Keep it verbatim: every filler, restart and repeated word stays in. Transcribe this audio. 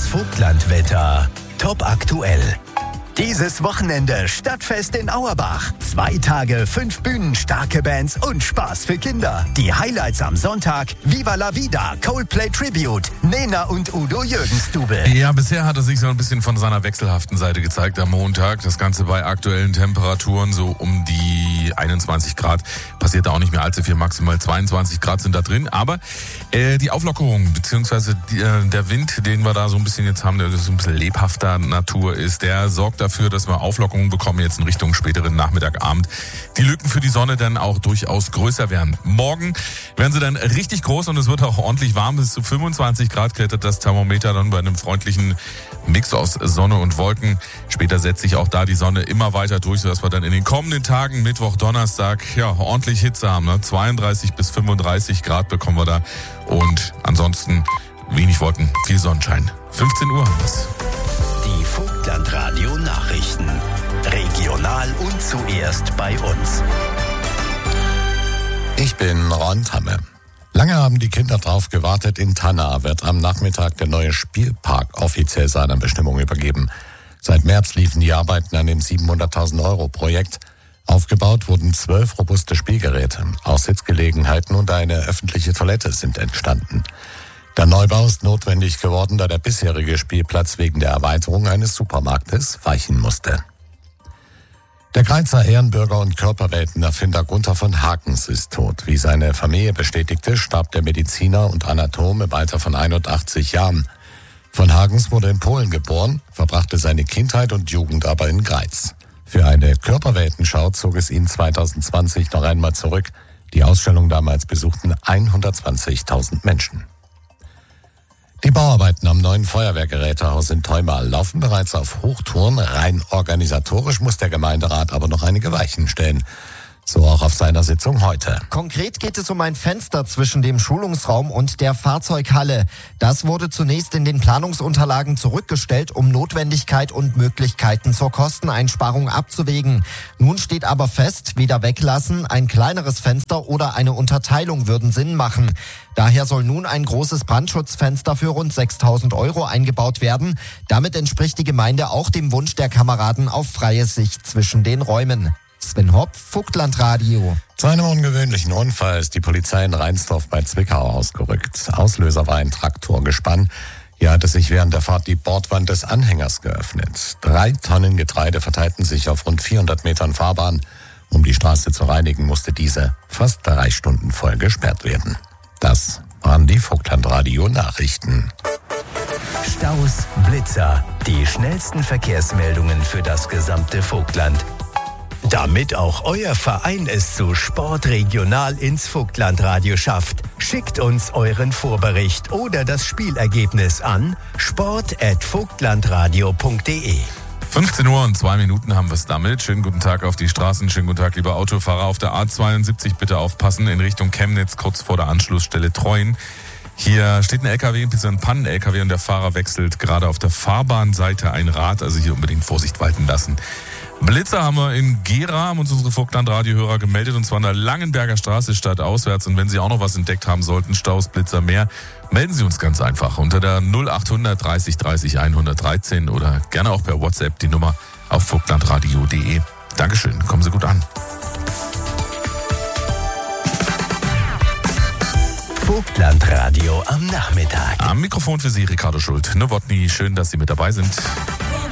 Vogtlandwetter. Top aktuell. Dieses Wochenende Stadtfest in Auerbach. Zwei Tage, fünf Bühnen, starke Bands und Spaß für Kinder. Die Highlights am Sonntag: Viva la Vida, Coldplay Tribute, Nena und Udo Jürgensstube. Ja, bisher hat er sich so ein bisschen von seiner wechselhaften Seite gezeigt am Montag. Das Ganze bei aktuellen Temperaturen so um die einundzwanzig Grad. Passiert da auch nicht mehr allzu viel, maximal zweiundzwanzig Grad sind da drin. Aber äh, die Auflockerung, beziehungsweise die, äh, der Wind, den wir da so ein bisschen jetzt haben, der so ein bisschen lebhafter Natur ist, der sorgt dafür, dass wir Auflockerungen bekommen jetzt in Richtung späteren Nachmittag, Abend. Die Lücken für die Sonne dann auch durchaus größer werden. Morgen werden sie dann richtig groß und es wird auch ordentlich warm. Bis zu fünfundzwanzig Grad klettert das Thermometer dann bei einem freundlichen Mix aus Sonne und Wolken. Später setzt sich auch da die Sonne immer weiter durch, sodass wir dann in den kommenden Tagen, Mittwoch, Donnerstag, ja, ordentlich Hitze haben. Ne? zweiunddreißig bis fünfunddreißig Grad bekommen wir da. Und ansonsten wenig Wolken, viel Sonnenschein. fünfzehn Uhr haben wir's. Die Vogtlandradio Nachrichten. Regional und zuerst bei uns. Ich bin Ron Tamme. Lange haben die Kinder drauf gewartet. In Tanna wird am Nachmittag der neue Spielpark offiziell seiner Bestimmung übergeben. Seit März liefen die Arbeiten an dem siebenhunderttausend Euro Projekt. Aufgebaut wurden zwölf robuste Spielgeräte. Auch Sitzgelegenheiten und eine öffentliche Toilette sind entstanden. Der Neubau ist notwendig geworden, da der bisherige Spielplatz wegen der Erweiterung eines Supermarktes weichen musste. Der Greizer Ehrenbürger und Körperweltenerfinder Gunther von Hakens ist tot. Wie seine Familie bestätigte, starb der Mediziner und Anatom im Alter von einundachtzig Jahren. Von Hakens wurde in Polen geboren, verbrachte seine Kindheit und Jugend aber in Greiz. Für eine Körperweltenschau zog es ihn zweitausendzwanzig noch einmal zurück. Die Ausstellung damals besuchten hundertzwanzigtausend Menschen. Die Bauarbeiten am neuen Feuerwehrgerätehaus in Theumar laufen bereits auf Hochtouren. Rein organisatorisch muss der Gemeinderat aber noch einige Weichen stellen. So auch auf seiner Sitzung heute. Konkret geht es um ein Fenster zwischen dem Schulungsraum und der Fahrzeughalle. Das wurde zunächst in den Planungsunterlagen zurückgestellt, um Notwendigkeit und Möglichkeiten zur Kosteneinsparung abzuwägen. Nun steht aber fest, weder weglassen, ein kleineres Fenster oder eine Unterteilung würden Sinn machen. Daher soll nun ein großes Brandschutzfenster für rund sechstausend Euro eingebaut werden. Damit entspricht die Gemeinde auch dem Wunsch der Kameraden auf freie Sicht zwischen den Räumen. Sven Hopp, Vogtlandradio. Zu einem ungewöhnlichen Unfall ist die Polizei in Reinsdorf bei Zwickau ausgerückt. Auslöser war ein Traktorgespann. Hier hatte sich während der Fahrt die Bordwand des Anhängers geöffnet. Drei Tonnen Getreide verteilten sich auf rund vierhundert Metern Fahrbahn. Um die Straße zu reinigen, musste diese fast drei Stunden voll gesperrt werden. Das waren die Vogtlandradio-Nachrichten. Staus, Blitzer, die schnellsten Verkehrsmeldungen für das gesamte Vogtland. Damit auch euer Verein es zu Sport regional ins Vogtlandradio schafft, schickt uns euren Vorbericht oder das Spielergebnis an sport at vogtlandradio punkt de. fünfzehn Uhr und zwei Minuten haben wir es damit. Schönen guten Tag auf die Straßen, schönen guten Tag, liebe Autofahrer. Auf der A zweiundsiebzig bitte aufpassen, in Richtung Chemnitz, kurz vor der Anschlussstelle Treuen. Hier steht ein L K W, ein Pannen-L K W und der Fahrer wechselt gerade auf der Fahrbahnseite ein Rad, also hier unbedingt Vorsicht walten lassen. Blitzer haben wir in Gera, haben uns unsere Vogtland-Radiohörer gemeldet, und zwar an der Langenberger Straße stadtauswärts. Und wenn Sie auch noch was entdeckt haben sollten, Staus, Blitzer, mehr, melden Sie uns ganz einfach unter der null achthundert dreißig dreißig hundertdreizehn oder gerne auch per WhatsApp die Nummer auf vogtlandradio punkt de. Dankeschön, kommen Sie gut an. Vogtlandradio am Nachmittag. Am Mikrofon für Sie Ricardo Schult. Nowotny, schön, dass Sie mit dabei sind.